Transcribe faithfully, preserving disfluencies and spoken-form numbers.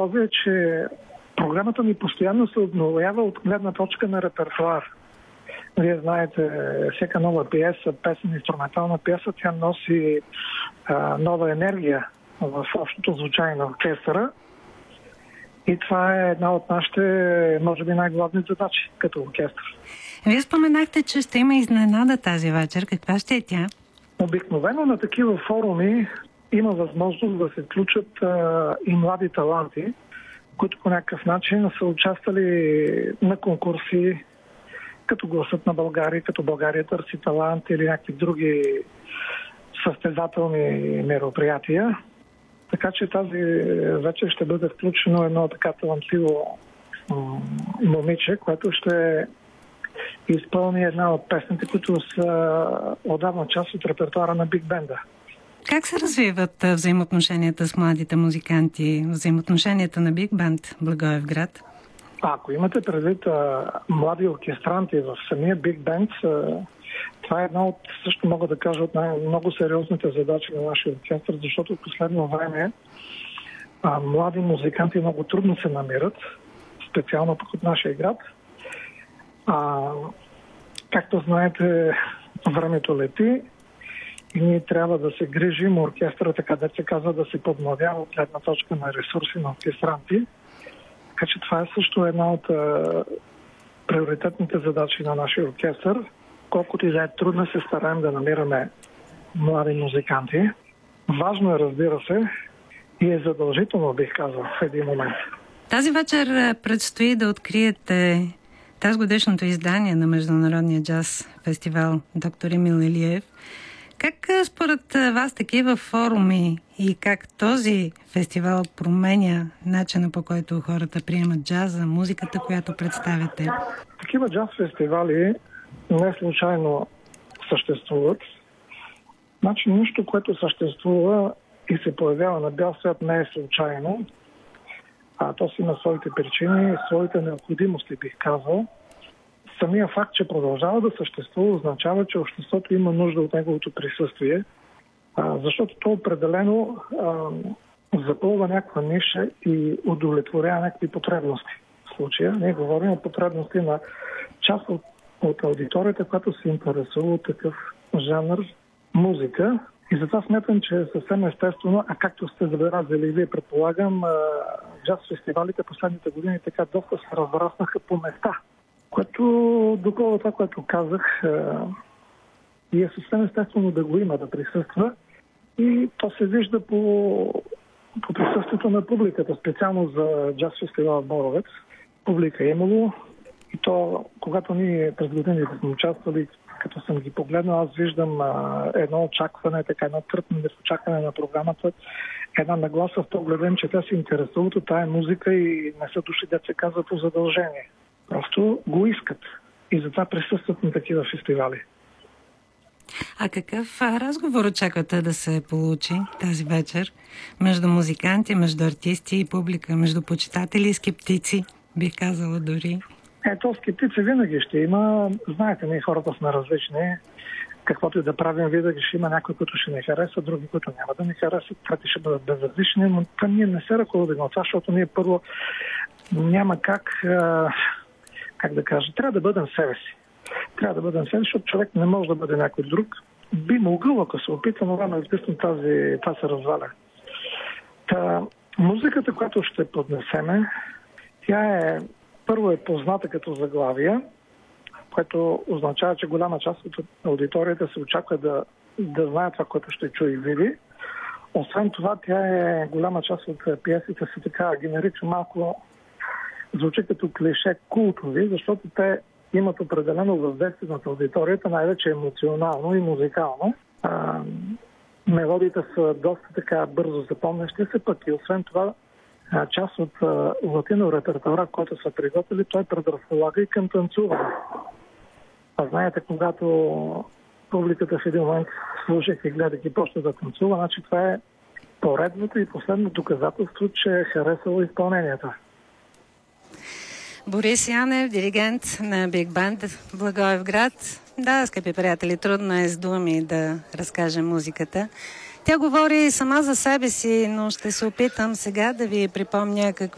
този е, че програмата ни постоянно се обновява от гледна точка на репертуар. Вие знаете, всяка нова пиеса, песен, инструментална пиеса, тя носи а, нова енергия в общото звучание на оркестъра. И това е една от нашите, може би, най-главни задачи като оркестър. Вие споменахте, че ще има изненада тази вечер. Каква ще е тя? Обикновено на такива форуми има възможност да се включат а, и млади таланти, които по някакъв начин са участвали на конкурси, като Гласът на България, като България търси талант или някакви други състезателни мероприятия. Така че тази вечер ще бъде включено едно така талантливо момиче, което ще изпълни една от песните, които са отдавна част от репертуара на Биг Бенда. Как се развиват взаимоотношенията с младите музиканти, взаимоотношенията на Биг Бенд Благоевград? Ако имате предвид а, млади оркестранти в самия Биг Бенд, това е една от, също мога да кажа, от най-много сериозните задачи на нашия оркестър, защото в последно време а, млади музиканти много трудно се намират, специално пък от нашия град. А, както знаете, времето лети и ние трябва да се грижим оркестъра, така да се казва, да се подновява от гледна точка на ресурси на оркестранти. Така че това е също една от а, приоритетните задачи на нашия оркестър. Колкото и да е трудно, се стараем да намираме млади музиканти. Важно е, разбира се, и е задължително, бих казал, в един момент. Тази вечер предстои да откриете тази годишното издание на Международния джаз фестивал Доктор Емил Илиев. Как според вас такива форуми и как този фестивал променя начина, по който хората приемат джаза, музиката, която представяте? Такива джаз фестивали не случайно съществуват. Значи нищо, което съществува и се появява на бял свят, не е случайно. А то си има своите причини и своите необходимости, бих казал. Самия факт, че продължава да съществува, означава, че обществото има нужда от неговото присъствие, а, защото то определено а, запълва някаква ниша и удовлетворява някакви потребности. В случая ние говорим о потребности на част от, от аудиторията, която се интересува от такъв жанр музика. И затова смятам, че е съвсем естествено, а както сте забелязали, вие предполагам, джаз фестивалите последните години така доста се разраснаха по места, което доколко това, което казах, и е съвсем естествено да го има, да присъства. И то се вижда по, по присъствието на публиката, специално за джаз фестивал в Боровец. Публика е имало и то, когато ние през годините сме участвали, като съм ги погледнал, аз виждам а, едно очакване, така едно тръпне в очакване на програмата, една нагласа в погледа им, че те се интересуват от тая музика и не са дошли, да се казва, по задължение. Просто го искат и затова присъстват на такива фестивали. А какъв разговор очаквате да се получи тази вечер между музиканти, между артисти и публика, между почитатели и скептици, бих казала дори? Ето, скептици винаги ще има. Знаете, ние хората сме различни. Каквото и да правим, винаги ще има някои, които ще не харесат, други, които няма да ни харесат, трети ще бъдат безразлични, но към ние не се ръководим от това, защото ние първо няма как, как да кажа, трябва да бъдем себе си. Трябва да бъдем себе си, защото човек не може да бъде някой друг. Би могъл, ако се опита, но рано известно тази, това се разваля. Та, музиката, която ще поднесеме, тя е първо е позната като заглавие, което означава, че голяма част от аудиторията се очаква да, да знае това, което ще чуе и види. Освен това, тя е голяма част от пиесите си така генерично малко звучи като клише култови, защото те имат определено въздействие над аудиторията, най-вече емоционално и музикално. А, мелодиите са доста така бързо запомнящи се, пък и освен това част от латино репертуара, който са приготвили, той предразполага и към танцуване. А знаете, когато публиката в един момент слушах и гледах и почна да танцува, значи това е поредното и последно доказателство, че е харесало изпълнението. Борис Янев, диригент на Биг Бенд Благоевград. Да, скъпи приятели, трудно е с думи да разкажем музиката. Тя говори сама за себе си, но ще се опитам сега да ви припомня какво